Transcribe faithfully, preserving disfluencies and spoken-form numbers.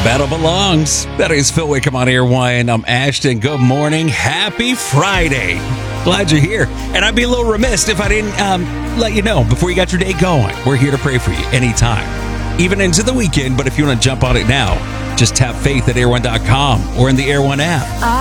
Battle belongs. That is Phil Wickham on Air One. I'm Ashton. Good morning. Happy Friday. Glad you're here. And I'd be a little remiss if I didn't um, let you know before you got your day going. We're here to pray for you anytime, even into the weekend. But if you want to jump on it now, just tap faith at air one dot com or in the Air One app.